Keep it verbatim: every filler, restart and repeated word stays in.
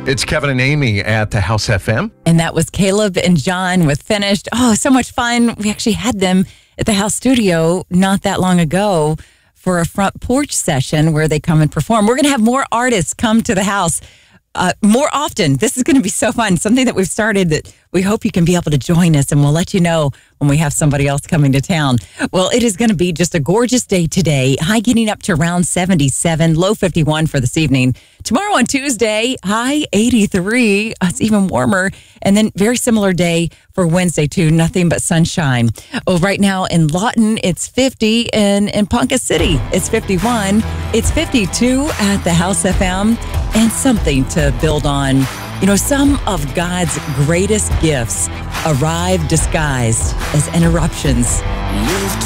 It's Kevin and Amy at the House F M. And that was Caleb and John with Finished. Oh, so much fun. We actually had them at the House Studio not that long ago for a front porch session where they come and perform. We're going to have more artists come to the house uh, more often. This is going to be so fun. Something that we've started that we hope you can be able to join us, and we'll let you know when we have somebody else coming to town. Well, it is going to be just a gorgeous day today. High getting up to around seventy-seven, low fifty-one for this evening. Tomorrow on Tuesday, high eighty-three. It's even warmer. And then very similar day for Wednesday, too. Nothing but sunshine. Oh, right now in Lawton, it's fifty. And in Ponca City, it's fifty-one. It's fifty-two at the House F M. And something to build on. You know, some of God's greatest gifts arrive disguised as interruptions.